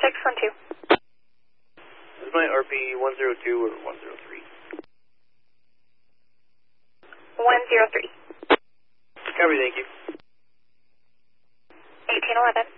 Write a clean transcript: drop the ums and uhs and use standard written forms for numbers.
612. This is my RP 102 or 103. 103. Copy, thank you. 1811.